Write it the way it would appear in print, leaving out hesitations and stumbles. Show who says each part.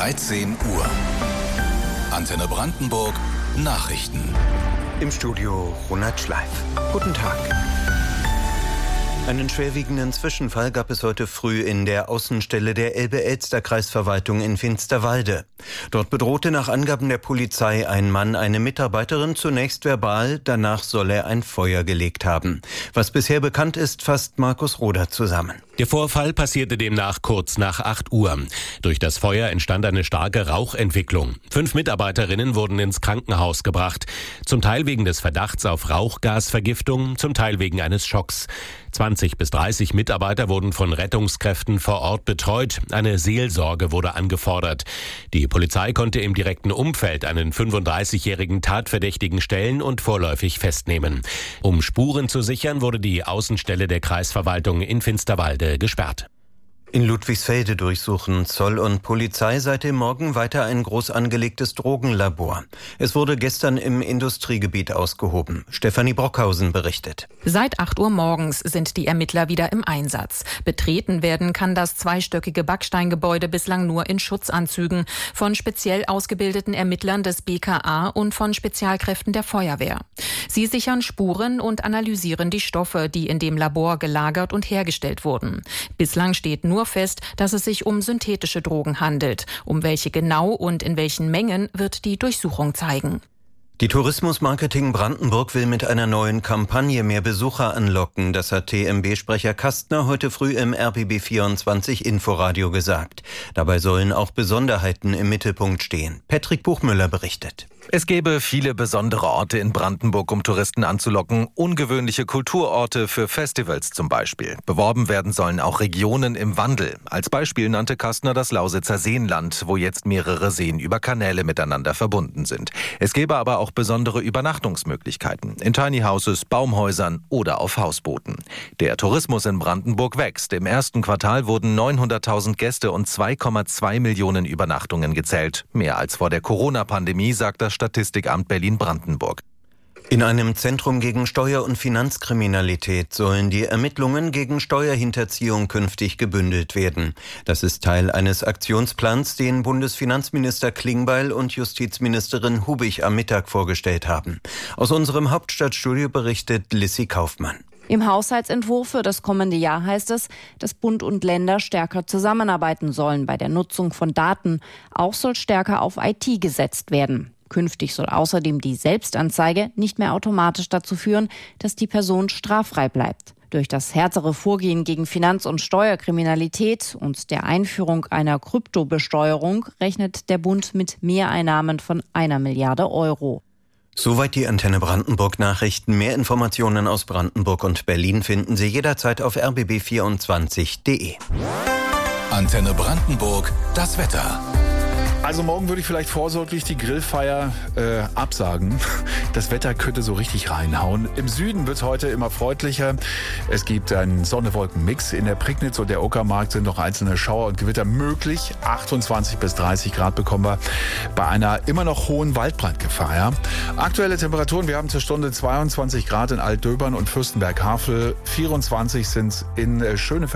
Speaker 1: 13 Uhr. Antenne Brandenburg Nachrichten.
Speaker 2: Im Studio Ronald Schleif. Guten Tag. Einen schwerwiegenden Zwischenfall gab es heute früh in der Außenstelle der Elbe-Elster-Kreisverwaltung in Finsterwalde. Dort bedrohte nach Angaben der Polizei ein Mann eine Mitarbeiterin zunächst verbal, danach soll er ein Feuer gelegt haben. Was bisher bekannt ist, fasst Markus Roder zusammen.
Speaker 3: Der Vorfall passierte demnach kurz nach 8 Uhr. Durch das Feuer entstand eine starke Rauchentwicklung. 5 Mitarbeiterinnen wurden ins Krankenhaus gebracht. Zum Teil wegen des Verdachts auf Rauchgasvergiftung, zum Teil wegen eines Schocks. 20 bis 30 Mitarbeiter wurden von Rettungskräften vor Ort betreut. Eine Seelsorge wurde angefordert. Die Polizei konnte im direkten Umfeld einen 35-jährigen Tatverdächtigen stellen und vorläufig festnehmen. Um Spuren zu sichern, wurde die Außenstelle der Kreisverwaltung in Finsterwalde gesperrt.
Speaker 2: In Ludwigsfelde durchsuchen Zoll und Polizei seit dem Morgen weiter ein groß angelegtes Drogenlabor. Es wurde gestern im Industriegebiet ausgehoben. Stefanie Brockhausen berichtet.
Speaker 4: Seit 8 Uhr morgens sind die Ermittler wieder im Einsatz. Betreten werden kann das zweistöckige Backsteingebäude bislang nur in Schutzanzügen von speziell ausgebildeten Ermittlern des BKA und von Spezialkräften der Feuerwehr. Sie sichern Spuren und analysieren die Stoffe, die in dem Labor gelagert und hergestellt wurden. Bislang steht nur fest, dass es sich um synthetische Drogen handelt. Um welche genau und in welchen Mengen wird die Durchsuchung zeigen.
Speaker 2: Die Tourismusmarketing Brandenburg will mit einer neuen Kampagne mehr Besucher anlocken. Das hat TMB-Sprecher Kastner heute früh im RBB24 Inforadio gesagt. Dabei sollen auch Besonderheiten im Mittelpunkt stehen. Patrick Buchmüller berichtet.
Speaker 5: Es gäbe viele besondere Orte in Brandenburg, um Touristen anzulocken. Ungewöhnliche Kulturorte für Festivals zum Beispiel. Beworben werden sollen auch Regionen im Wandel. Als Beispiel nannte Kastner das Lausitzer Seenland, wo jetzt mehrere Seen über Kanäle miteinander verbunden sind. Es gäbe aber auch besondere Übernachtungsmöglichkeiten. In Tiny Houses, Baumhäusern oder auf Hausbooten. Der Tourismus in Brandenburg wächst. Im ersten Quartal wurden 900.000 Gäste und 2,2 Millionen Übernachtungen gezählt. Mehr als vor der Corona-Pandemie, sagt das Statistikamt Berlin-Brandenburg.
Speaker 2: In einem Zentrum gegen Steuer- und Finanzkriminalität sollen die Ermittlungen gegen Steuerhinterziehung künftig gebündelt werden. Das ist Teil eines Aktionsplans, den Bundesfinanzminister Klingbeil und Justizministerin Hubig am Mittag vorgestellt haben. Aus unserem Hauptstadtstudio berichtet Lissy Kaufmann.
Speaker 6: Im Haushaltsentwurf für das kommende Jahr heißt es, dass Bund und Länder stärker zusammenarbeiten sollen bei der Nutzung von Daten. Auch soll stärker auf IT gesetzt werden. Künftig soll außerdem die Selbstanzeige nicht mehr automatisch dazu führen, dass die Person straffrei bleibt. Durch das härtere Vorgehen gegen Finanz- und Steuerkriminalität und der Einführung einer Kryptobesteuerung rechnet der Bund mit Mehreinnahmen von 1 Milliarde Euro.
Speaker 2: Soweit die Antenne Brandenburg Nachrichten. Mehr Informationen aus Brandenburg und Berlin finden Sie jederzeit auf rbb24.de.
Speaker 1: Antenne Brandenburg, das Wetter.
Speaker 7: Also morgen würde ich vielleicht vorsorglich die Grillfeier absagen. Das Wetter könnte so richtig reinhauen. Im Süden wird es heute immer freundlicher. Es gibt einen Sonne-Wolken-Mix. In der Prignitz und der Uckermark sind noch einzelne Schauer und Gewitter möglich. 28 bis 30 Grad bekommen wir bei einer immer noch hohen Waldbrandgefahr. Ja? Aktuelle Temperaturen, wir haben zur Stunde 22 Grad in Altdöbern und Fürstenberg-Havel. 24 sind es in Schönefeld.